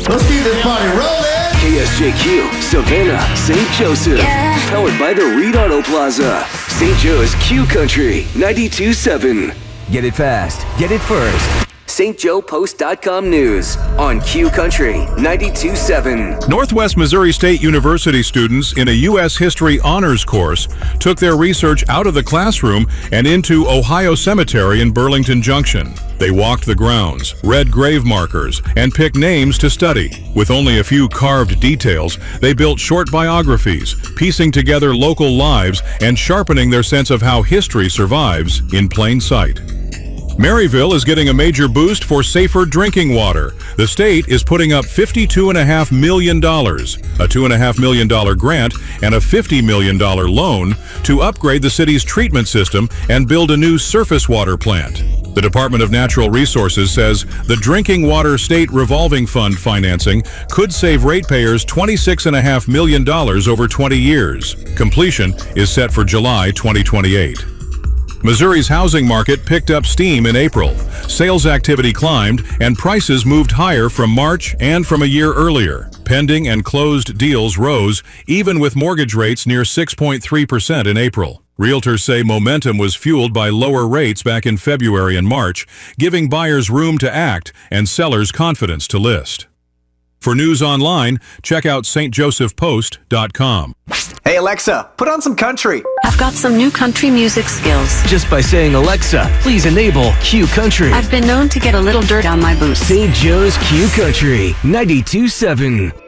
Let's keep this party rolling. KSJQ, Savannah, St. Joseph. Yeah. Powered by the Reed Auto Plaza. St. Joe's Q Country 92.7. Get it fast. Get it first. StJoePost.com News on Q Country 92.7. Northwest Missouri State University students in a U.S. History Honors course took their research out of the classroom and into Ohio Cemetery in Burlington Junction. They walked the grounds, read grave markers, and picked names to study. With only a few carved details, they built short biographies, piecing together local lives and sharpening their sense of how history survives in plain sight. Maryville is getting a major boost for safer drinking water. The state is putting up $52.5 million, a $2.5 million grant, and a $50 million loan to upgrade the city's treatment system and build a new surface water plant. The Department of Natural Resources says the Drinking Water State Revolving Fund financing could save ratepayers $26.5 million over 20 years. Completion is set for July 2028. Missouri's housing market picked up steam in April. Sales activity climbed and prices moved higher from March and from a year earlier. Pending and closed deals rose, even with mortgage rates near 6.3% in April. Realtors say momentum was fueled by lower rates back in February and March, giving buyers room to act and sellers confidence to list. For news online, check out stjosephpost.com. Hey Alexa, put on some country. I've got some new country music skills. Just by saying, Alexa, please enable Q Country. I've been known to get a little dirt on my boots. St. Joe's Q Country 92.7.